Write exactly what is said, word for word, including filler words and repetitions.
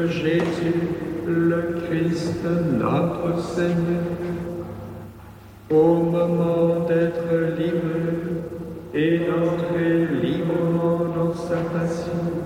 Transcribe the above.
Jésus, le Christ, notre Seigneur, au moment d'être livré et d'entrer librement dans sa passion,